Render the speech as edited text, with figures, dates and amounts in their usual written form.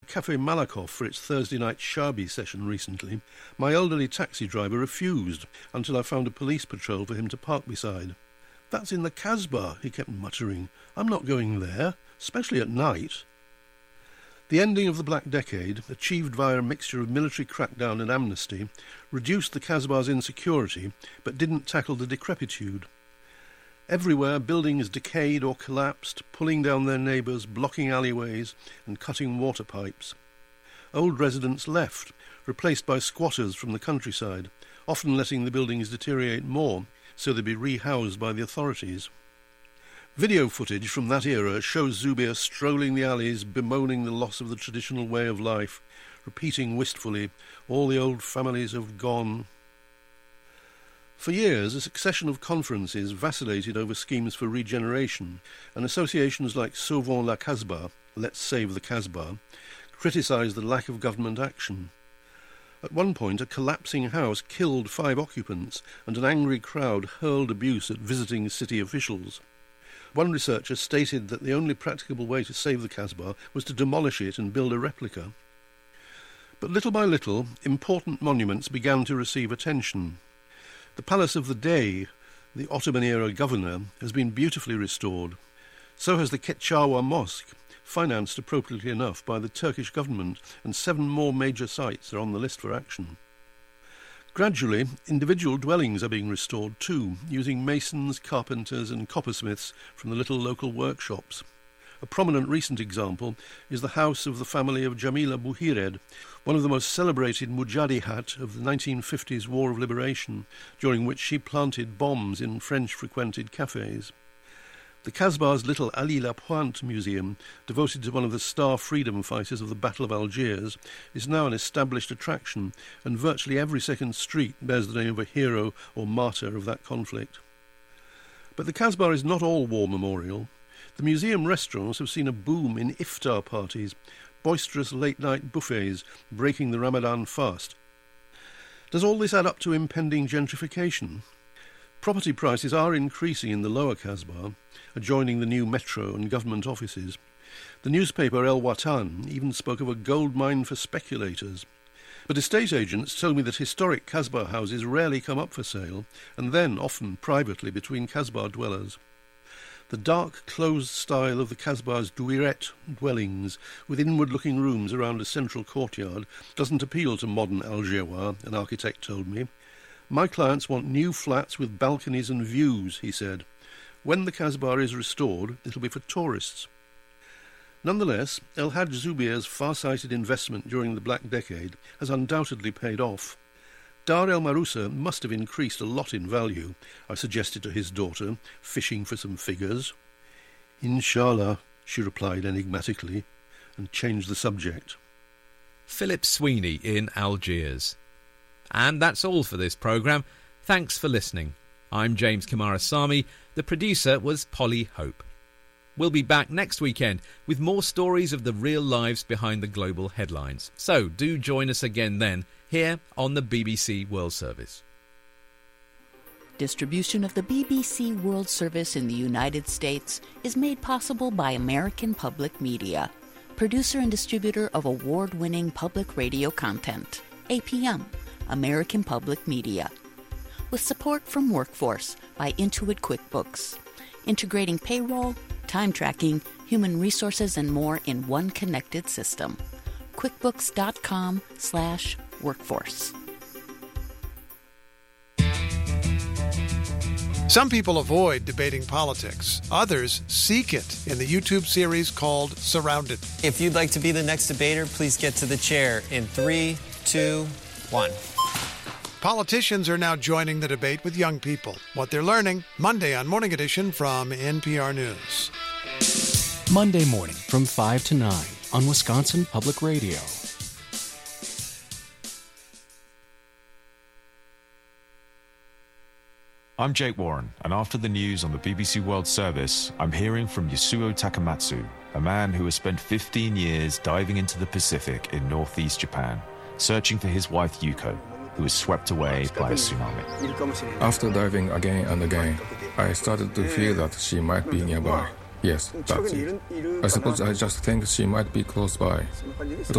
Café Malakoff for its Thursday night Sharby session recently, my elderly taxi driver refused until I found a police patrol for him to park beside. "That's in the Casbah," he kept muttering. "I'm not going there, especially at night." The ending of the Black Decade, achieved via a mixture of military crackdown and amnesty, reduced the Casbah's insecurity but didn't tackle the decrepitude. Everywhere, buildings decayed or collapsed, pulling down their neighbours, blocking alleyways and cutting water pipes. Old residents left, replaced by squatters from the countryside, often letting the buildings deteriorate more so they'd be rehoused by the authorities. Video footage from that era shows Zubir strolling the alleys, bemoaning the loss of the traditional way of life, repeating wistfully, "All the old families have gone." For years, a succession of conferences vacillated over schemes for regeneration, and associations like Sauvons la Casbah, Let's Save the Casbah, criticised the lack of government action. At one point, a collapsing house killed 5 occupants, and an angry crowd hurled abuse at visiting city officials. One researcher stated that the only practicable way to save the Casbah was to demolish it and build a replica. But little by little, important monuments began to receive attention. The Palace of the Dey, the Ottoman-era governor, has been beautifully restored. So has the Ketchawa Mosque, financed appropriately enough by the Turkish government, and 7 more major sites are on the list for action. Gradually, individual dwellings are being restored too, using masons, carpenters and coppersmiths from the little local workshops. A prominent recent example is the house of the family of Jamila Bouhired, one of the most celebrated mujahideen of the 1950s War of Liberation, during which she planted bombs in French-frequented cafes. The Casbah's little Ali Lapointe Museum, devoted to one of the star freedom fighters of the Battle of Algiers, is now an established attraction, and virtually every second street bears the name of a hero or martyr of that conflict. But the Casbah is not all war memorial. The museum restaurants have seen a boom in iftar parties, boisterous late-night buffets breaking the Ramadan fast. Does all this add up to impending gentrification? Property prices are increasing in the lower Casbah, adjoining the new metro and government offices. The newspaper El Watan even spoke of a gold mine for speculators. But estate agents told me that historic Casbah houses rarely come up for sale, and then often privately between Casbah dwellers. The dark, closed style of the Casbah's douiret dwellings, with inward-looking rooms around a central courtyard, doesn't appeal to modern Algerois, an architect told me. "My clients want new flats with balconies and views," he said. "When the Casbah is restored, it'll be for tourists." Nonetheless, El Hadj Zubir's far-sighted investment during the Black Decade has undoubtedly paid off. Dar el Marusa must have increased a lot in value, I suggested to his daughter, fishing for some figures. "Inshallah," she replied enigmatically, and changed the subject. Philip Sweeney in Algiers. And that's all for this programme. Thanks for listening. I'm James Kamarasamy. The producer was Polly Hope. We'll be back next weekend with more stories of the real lives behind the global headlines. So do join us again then, here on the BBC World Service. Distribution of the BBC World Service in the United States is made possible by American Public Media, producer and distributor of award-winning public radio content, APM, American Public Media. With support from Workforce by Intuit QuickBooks, integrating payroll, time tracking, human resources, and more in one connected system. QuickBooks.com/workforce. Some people avoid debating politics. Others seek it in the YouTube series called Surrounded. If you'd like to be the next debater, please get to the chair in 3, 2, 1. Politicians are now joining the debate with young people. What they're learning, Monday on Morning Edition from NPR News. Monday morning from 5 to 9 on Wisconsin Public Radio. I'm Jake Warren, and after the news on the BBC World Service, I'm hearing from Yasuo Takamatsu, a man who has spent 15 years diving into the Pacific in northeast Japan, searching for his wife Yuko, who was swept away by a tsunami. After diving again and again, I started to feel that she might be nearby. Yes, that's it. I suppose I just think she might be close by. It